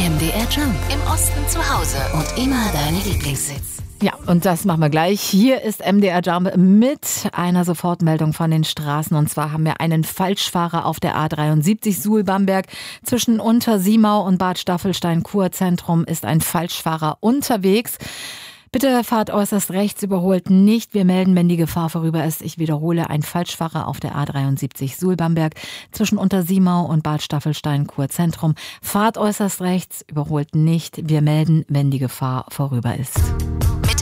MDR Jump. Im Osten zu Hause und immer deine Lieblingssitz. Ja, und das machen wir gleich. Hier ist MDR Jump mit einer Sofortmeldung von den Straßen. Und zwar haben wir einen Falschfahrer auf der A73 Suhl-Bamberg. Zwischen Untersiemau und Bad Staffelstein-Kurzentrum ist ein Falschfahrer unterwegs. Bitte fahrt äußerst rechts, überholt nicht. Wir melden, wenn die Gefahr vorüber ist. Ich wiederhole, ein Falschfahrer auf der A73 Suhl-Bamberg zwischen Untersiemau und Bad Staffelstein-Kurzentrum. Fahrt äußerst rechts, überholt nicht. Wir melden, wenn die Gefahr vorüber ist. Mit